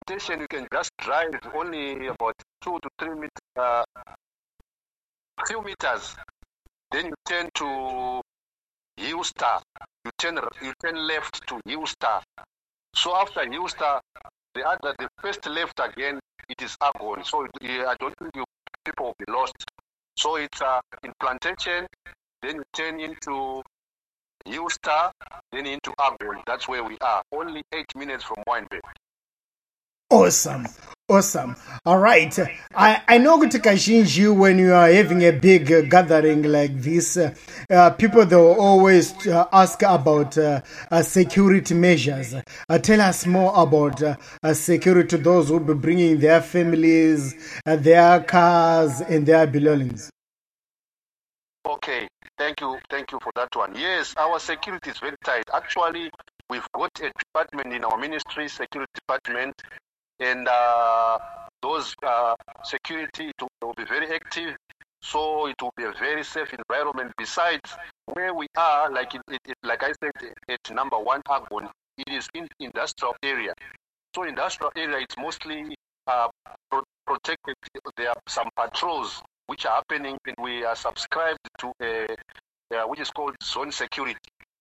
plantation, you can just drive only about 2 to 3 meters, few meters. Then you turn to Hillstar. You turn left to Hillstar. So after Hillstar, the first left again, it is Argonne. So I don't think people will be lost. So it's in plantation, then you turn into Hillstar, then into Argonne. That's where we are. Only 8 minutes from Wynberg. Awesome. All right. I know Kazhinji, when you are having a big gathering like this, people they will always ask about security measures. Tell us more about security, those who will be bringing their families, their cars, and their belongings. Okay, thank you for that one. Yes, our security is very tight. Actually, we've got a department in our ministry, security department, and those security will be very active, so it will be a very safe environment. Besides, where we are, like I said, at number 1 Argonne, it is in industrial area. So industrial area, it's mostly protected. There are some patrols which are happening, and we are subscribed to which is called zone security.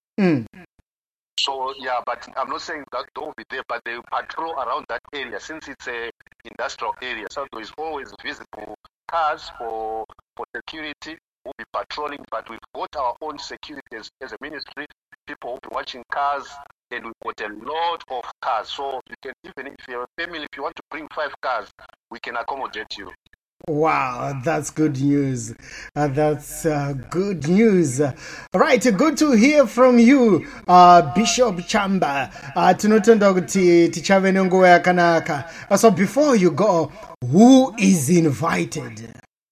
So yeah, but I'm not saying that they will be there, but they patrol around that area since it's a industrial area. So there is always visible cars for security. We'll be patrolling, but we've got our own security as a ministry. People will be watching cars, and we've got a lot of cars. So you can, even if you're a family, if you want to bring 5 cars, we can accommodate you. Wow, that's good news. That's good news. Right, good to hear from you, Bishop Chamba. Tinotenda kuti tichave nenguva yakanaka. So before you go, who is invited?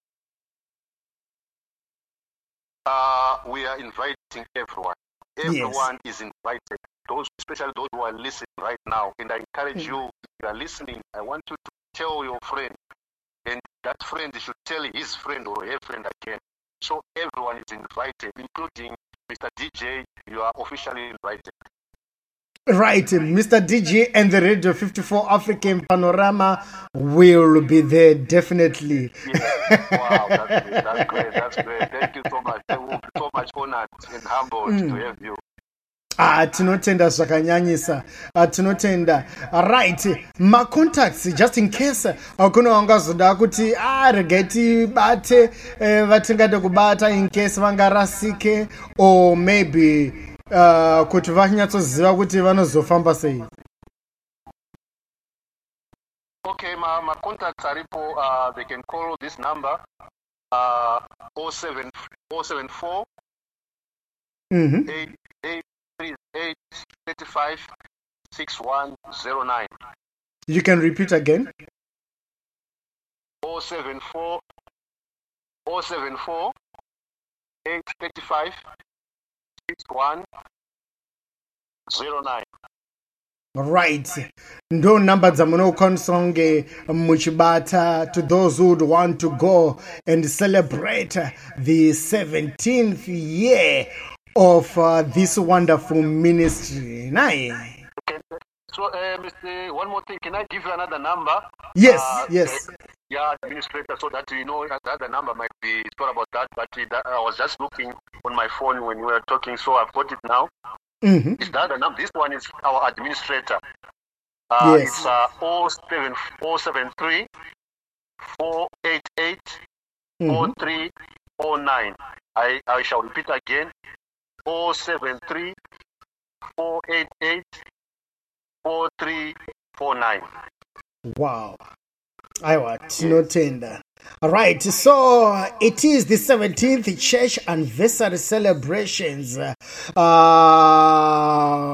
We are inviting everyone. Everyone is invited. Those, especially those who are listening right now. And I encourage you, if you are listening, I want you to tell your friend. And that friend should tell his friend or her friend again. So everyone is invited, including Mr. DJ. You are officially invited. Right, Mr. DJ and the Radio 54 African Panorama will be there, definitely. Yeah. Wow, that's great. Thank you so much. I will be so much honored and humbled to have you. Tinotenda zvakanyanyisa. Tinotenda. Right, my contacts, just in case kuna wangazoda kuti regeti bate vatingade kubata in case vangarasike, or maybe kuti vanyatsoziva kuti vanozofamba sei. Okay, my contacts are they can call this number 074 835 6109. You can repeat again. 074 835 6109. Right. Ndo number dzamunokonsonge muchibata to those who would want to go and celebrate the 17th year of this wonderful ministry. Nice. Okay. So, Mr. One more thing. Can I give you another number? Yes, yes. Yeah, administrator, so that you know that the number might be sorry about that, but I was just looking on my phone when we were talking, so I've got it now. It's the other number. This one is our administrator. Yes. It's 073 488 4309. I shall repeat again. 073 488 4349. Wow. Aiwa, tinotenda. All right, so it is the 17th church anniversary celebrations. We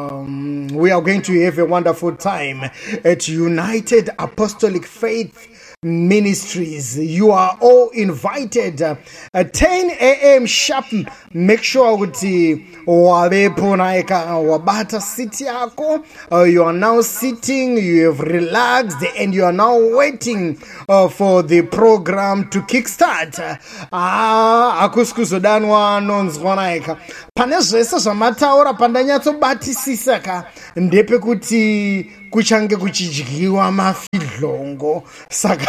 are going to have a wonderful time at United Apostolic Faith Ministries. You are all invited. 10 a.m. sharp. Make sure kuti wabepo naika wabata city yako. You are now sitting, you have relaxed, and you are now waiting for the program to kickstart. Akuskuzodanwa nonzwa naika. Pane zvese zvamataura pandanyatsobatisisa ka ndepe kuti kuchange kuchidyiwa mafidhlongo saka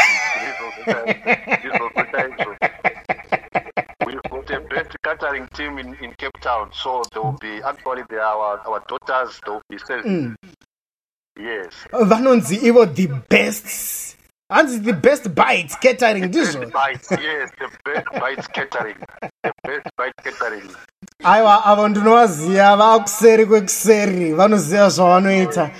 we've got a best catering team in Cape Town, so there will be actually our daughters, they will be serving. Yes. Vanonzi ivo the best. And the best bites catering. Best bites, yes, the best bites catering. The best bites catering. Aiwa avo ndinovaziva vakuseri kwekuseri vanoziva zvavanoita.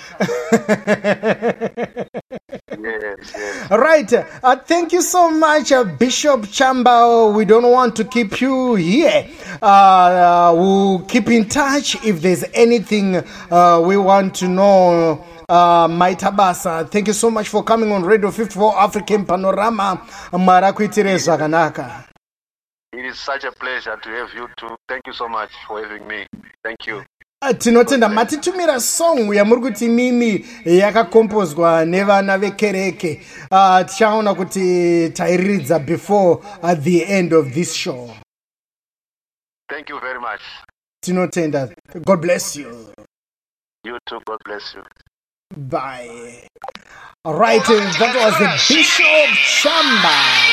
Yes. Right. Thank you so much, Bishop Chamba. We don't want to keep you here. We'll keep in touch if there's anything we want to know. Maitabasa, thank you so much for coming on Radio 54 African Panorama. Marakuitire zvakanaka. It is such a pleasure to have you too. Thank you so much for having me. Thank you. Tinotenda matitumira song yamuri kuti mimi yakakompozwa nevana vekereke. Tichaona kuti tairidza before at the end of this show. Thank you very much. Tinotenda. God bless you. You too. God bless you. Bye. All right, that was the Bishop Chamba.